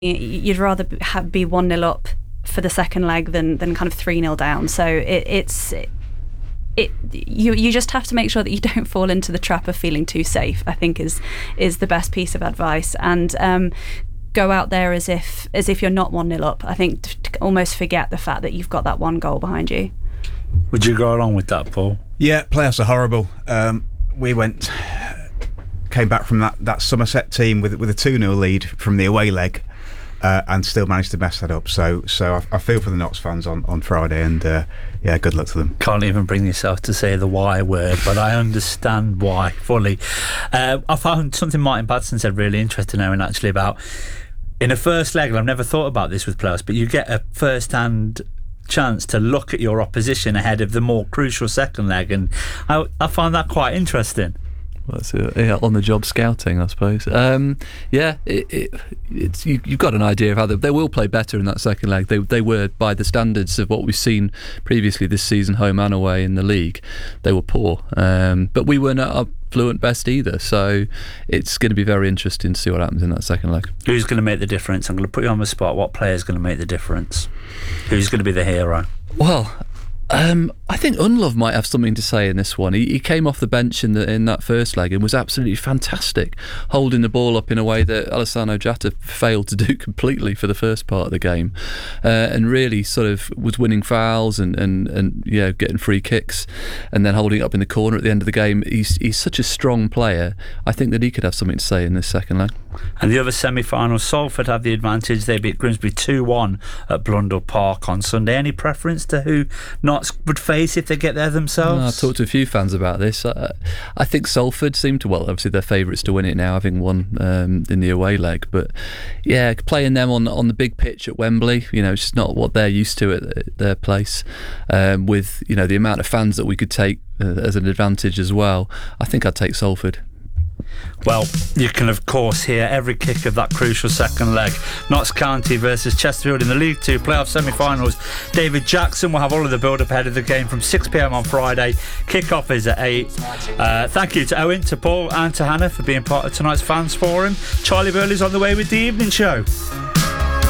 you'd rather be 1-0 up for the second leg than kind of 3-0 down. So you just have to make sure that you don't fall into the trap of feeling too safe, I think is the best piece of advice. And go out there as if you're not 1-0 up. I think to almost forget the fact that you've got that one goal behind you. Would you go along with that, Paul? Yeah, playoffs are horrible. We came back from that Somerset team with a 2-0 lead from the away leg, and still managed to mess that up. So I feel for the Notts fans on Friday, and yeah, good luck to them. Can't even bring yourself to say the why word, but I understand why fully. I found something Martin Patterson said really interesting, Aaron, actually, about in a first leg, and I've never thought about this with playoffs, but you get a first-hand chance to look at your opposition ahead of the more crucial second leg, and I find that quite interesting. Well, that's on the job scouting, I suppose. It's you've got an idea of how they will play better in that second leg. They were, by the standards of what we've seen previously this season, home and away in the league, they were poor. But we weren't at our fluent best either. So it's going to be very interesting to see what happens in that second leg. Who's going to make the difference? I'm going to put you on the spot. What player is going to make the difference? Who's going to be the hero? Well, I think Unlove might have something to say in this one. He came off the bench in that first leg and was absolutely fantastic, holding the ball up in a way that Alessandro Jata failed to do completely for the first part of the game, and really sort of was winning fouls and getting free kicks, and then holding it up in the corner at the end of the game. He's such a strong player. I think that he could have something to say in this second leg. And the other semi-final, Salford have the advantage. They beat Grimsby 2-1 at Blundell Park on Sunday. Any preference to who Notts would face if they get there themselves? I've talked to a few fans about this. I think Salford seem to, well, obviously they're favourites to win it now, having won in the away leg. But yeah, playing them on the big pitch at Wembley, it's just not what they're used to at their place. With the amount of fans that we could take as an advantage as well, I think I'd take Salford. Well, you can of course hear every kick of that crucial second leg. Notts County versus Chesterfield in the League 2 playoff semi-finals. David Jackson will have all of the build-up ahead of the game from 6 p.m. on Friday. Kick-off is at 8. Thank you to Owen, to Paul and to Hannah for being part of tonight's Fans Forum. Charlie Burley's on the way with the evening show.